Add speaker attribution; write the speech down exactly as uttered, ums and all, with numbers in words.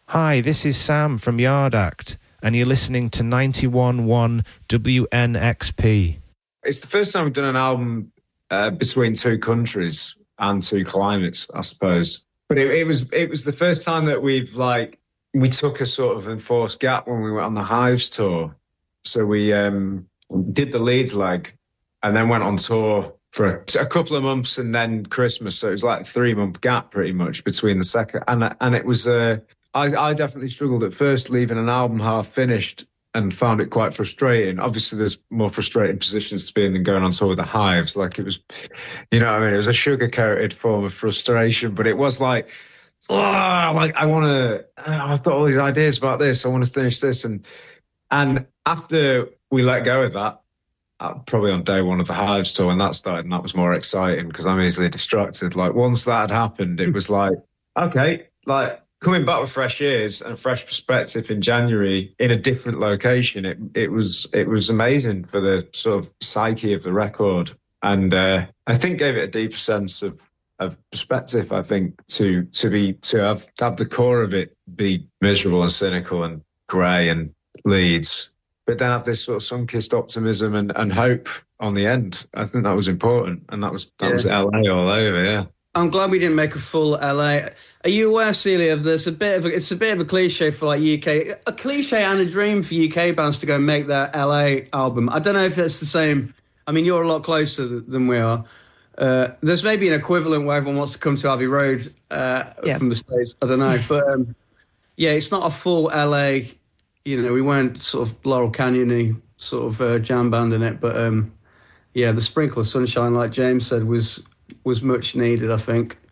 Speaker 1: Hi, this is Sam from Yard Act, and you're listening to ninety-one point one W N X P.
Speaker 2: It's the first time we've done an album uh, between two countries and two climates, I suppose. But it, it was it was the first time that we've, like, we took a sort of enforced gap when we went on the Hives tour. So we um, did the Leeds leg and then went on tour for a, a couple of months and then Christmas. So it was like a three-month gap pretty much between the second. And, and it was... Uh, I, I definitely struggled at first leaving an album half finished and found it quite frustrating. Obviously, there's more frustrating positions to be in than going on tour with the Hives. Like, it was, you know what I mean? It was a sugar-coated form of frustration, but it was like, oh, like, I want to, I've got all these ideas about this. I want to finish this. And, and after we let go of that, uh, probably on day one of the Hives tour, when that started, and that was more exciting because I'm easily distracted. Like, once that had happened, it was like, okay, like, coming back with fresh ears and fresh perspective in January in a different location, it it was it was amazing for the sort of psyche of the record, and uh, I think gave it a deeper sense of of perspective. I think to to be to have to have the core of it be miserable and cynical and grey and Leeds, but then have this sort of sun-kissed optimism and, and hope on the end. I think that was important, and that was that yeah. was L A all over, yeah.
Speaker 3: I'm glad we didn't make a full L A. Are you aware, Celia, of there's a bit of a, it's a bit of a cliche for like U K, a cliche and a dream for U K bands to go and make their L A album. I don't know if that's the same. I mean, you're a lot closer than we are. Uh, there's maybe an equivalent where everyone wants to come to Abbey Road uh, yes. from the States. I don't know. But um, yeah, it's not a full L A. You know, we weren't sort of Laurel Canyon-y sort of uh, jam band in it. But um, yeah, the sprinkle of sunshine, like James said, was... was much needed, I think.